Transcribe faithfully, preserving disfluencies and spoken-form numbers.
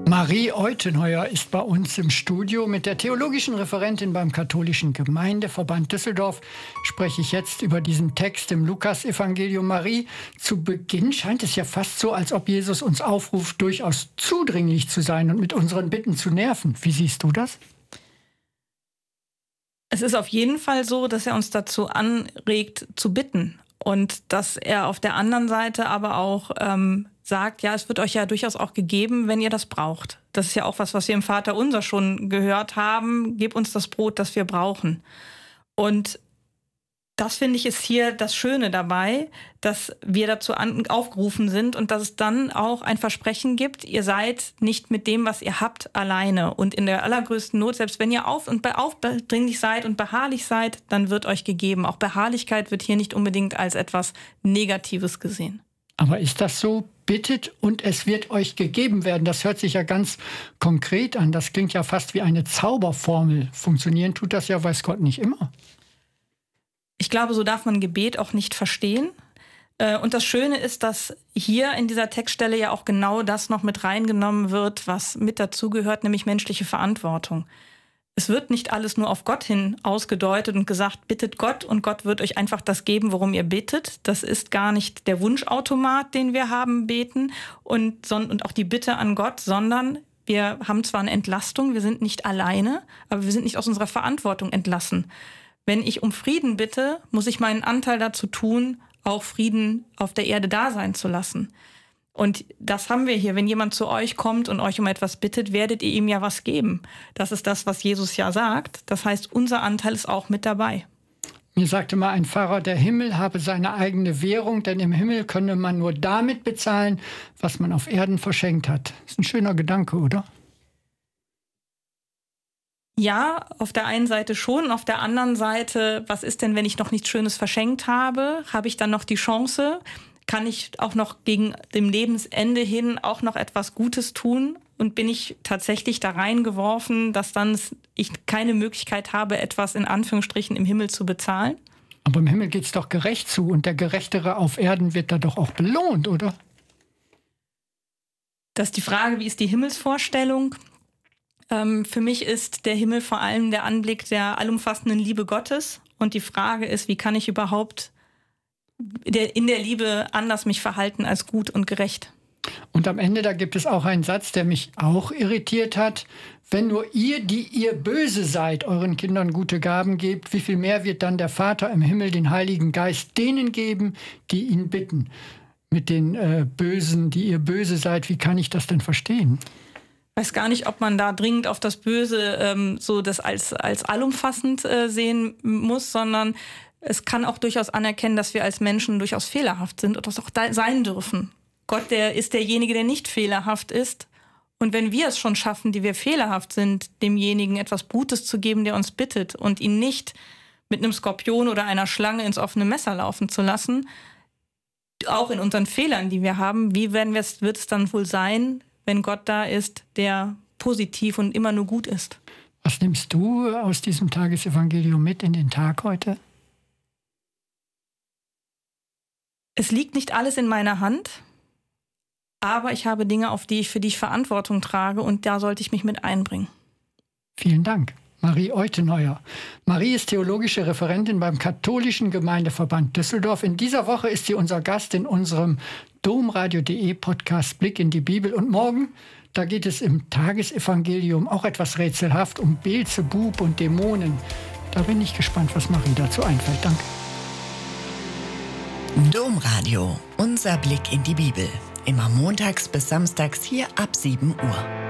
Marie Eutenheuer ist bei uns im Studio. Mit der theologischen Referentin beim Katholischen Gemeindeverband Düsseldorf spreche ich jetzt über diesen Text im Lukasevangelium. Marie, zu Beginn scheint es ja fast so, als ob Jesus uns aufruft, durchaus zudringlich zu sein und mit unseren Bitten zu nerven. Wie siehst du das? Es ist auf jeden Fall so, dass er uns dazu anregt, zu bitten. Und dass er auf der anderen Seite aber auch ähm, sagt, ja, es wird euch ja durchaus auch gegeben, wenn ihr das braucht. Das ist ja auch was, was wir im Vaterunser schon gehört haben. Gib uns das Brot, das wir brauchen. Und das, finde ich, ist hier das Schöne dabei, dass wir dazu an, aufgerufen sind und dass es dann auch ein Versprechen gibt, ihr seid nicht mit dem, was ihr habt, alleine. Und in der allergrößten Not, selbst wenn ihr auf und aufdringlich seid und beharrlich seid, dann wird euch gegeben. Auch Beharrlichkeit wird hier nicht unbedingt als etwas Negatives gesehen. Aber ist das so? Bittet und es wird euch gegeben werden. Das hört sich ja ganz konkret an. Das klingt ja fast wie eine Zauberformel. Funktionieren tut das ja, weiß Gott, nicht immer. Ich glaube, so darf man Gebet auch nicht verstehen. Und das Schöne ist, dass hier in dieser Textstelle ja auch genau das noch mit reingenommen wird, was mit dazugehört, nämlich menschliche Verantwortung. Es wird nicht alles nur auf Gott hin ausgedeutet und gesagt, bittet Gott und Gott wird euch einfach das geben, worum ihr bittet. Das ist gar nicht der Wunschautomat, den wir haben, beten und, und auch die Bitte an Gott, sondern wir haben zwar eine Entlastung, wir sind nicht alleine, aber wir sind nicht aus unserer Verantwortung entlassen. Wenn ich um Frieden bitte, muss ich meinen Anteil dazu tun, auch Frieden auf der Erde da sein zu lassen. Und das haben wir hier. Wenn jemand zu euch kommt und euch um etwas bittet, werdet ihr ihm ja was geben. Das ist das, was Jesus ja sagt. Das heißt, unser Anteil ist auch mit dabei. Mir sagte mal ein Pfarrer, der Himmel habe seine eigene Währung, denn im Himmel könne man nur damit bezahlen, was man auf Erden verschenkt hat. Das ist ein schöner Gedanke, oder? Ja, auf der einen Seite schon. Auf der anderen Seite, was ist denn, wenn ich noch nichts Schönes verschenkt habe? Habe ich dann noch die Chance? Kann ich auch noch gegen dem Lebensende hin auch noch etwas Gutes tun? Und bin ich tatsächlich da reingeworfen, dass dann ich keine Möglichkeit habe, etwas in Anführungsstrichen im Himmel zu bezahlen? Aber im Himmel geht es doch gerecht zu und der Gerechtere auf Erden wird da doch auch belohnt, oder? Das ist die Frage, wie ist die Himmelsvorstellung? Ähm, für mich ist der Himmel vor allem der Anblick der allumfassenden Liebe Gottes. Und die Frage ist, wie kann ich überhaupt in der Liebe anders mich verhalten als gut und gerecht? Und am Ende, da gibt es auch einen Satz, der mich auch irritiert hat. Wenn nur ihr, die ihr böse seid, euren Kindern gute Gaben gebt, wie viel mehr wird dann der Vater im Himmel den Heiligen Geist denen geben, die ihn bitten? Mit den äh, Bösen, die ihr böse seid, wie kann ich das denn verstehen? Ich weiß gar nicht, ob man da dringend auf das Böse ähm, so das als, als allumfassend äh, sehen muss, sondern es kann auch durchaus anerkennen, dass wir als Menschen durchaus fehlerhaft sind und das auch da sein dürfen. Gott, der ist derjenige, der nicht fehlerhaft ist. Und wenn wir es schon schaffen, die wir fehlerhaft sind, demjenigen etwas Gutes zu geben, der uns bittet und ihn nicht mit einem Skorpion oder einer Schlange ins offene Messer laufen zu lassen, auch in unseren Fehlern, die wir haben, wie werden wir es, wird es dann wohl sein, wenn Gott da ist, der positiv und immer nur gut ist? Was nimmst du aus diesem Tagesevangelium mit in den Tag heute? Es liegt nicht alles in meiner Hand, aber ich habe Dinge, auf die ich, für die ich Verantwortung trage und da sollte ich mich mit einbringen. Vielen Dank. Marie Eutenheuer. Marie ist theologische Referentin beim Katholischen Gemeindeverband Düsseldorf. In dieser Woche ist sie unser Gast in unserem domradio punkt de Podcast Blick in die Bibel. Und morgen, da geht es im Tagesevangelium auch etwas rätselhaft um Beelzebub und Dämonen. Da bin ich gespannt, was Marie dazu einfällt. Danke. Domradio, unser Blick in die Bibel. Immer montags bis samstags hier ab sieben Uhr.